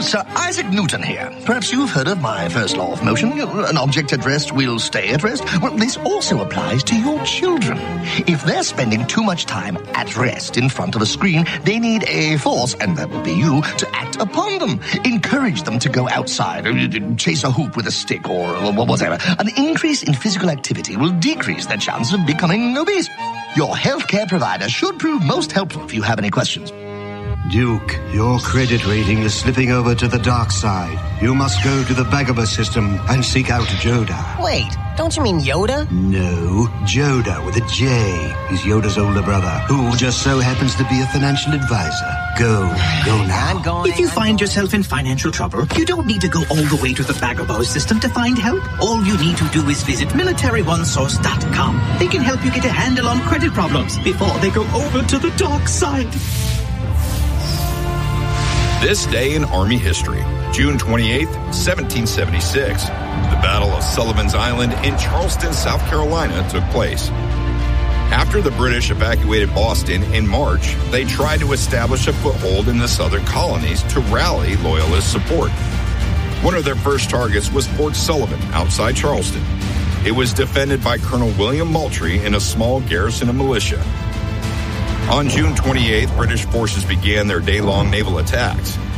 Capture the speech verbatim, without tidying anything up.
Sir Isaac Newton here. Perhaps you've heard of my first law of motion. An object at rest will stay at rest. Well, this also applies to your children. If they're spending too much time at rest in front of a screen, they need a force, and that would be you, to act upon them. Encourage them to go outside, chase a hoop with a stick, or whatever. An increase in physical activity will decrease their chance of becoming obese. Your healthcare provider should prove most helpful if you have any questions. Duke, your credit rating is slipping over to the dark side. You must go to the Bagaba system and seek out Joda. Wait, don't you mean Yoda? No, Joda with a J. He's Yoda's older brother, who just so happens to be a financial advisor. Go, go now. I'm going. If you find yourself in financial trouble, you don't need to go all the way to the Bagabo system to find help. All you need to do is visit military one source dot com. They can help you get a handle on credit problems before they go over to the dark side. This day in Army history, June twenty-eighth, seventeen seventy-six, the Battle of Sullivan's Island in Charleston, South Carolina took place. After the British evacuated Boston in March, they tried to establish a foothold in the southern colonies to rally Loyalist support. One of their first targets was Fort Sullivan outside Charleston. It was defended by Colonel William Moultrie and a small garrison of militia. On June twenty-eighth, British forces began their day-long naval attacks.